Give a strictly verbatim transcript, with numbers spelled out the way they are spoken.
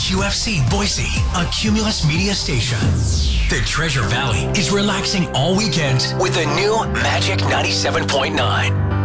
Q F C Boise, a Cumulus Media station. The Treasure Valley is relaxing all weekend with a new Magic ninety-seven point nine.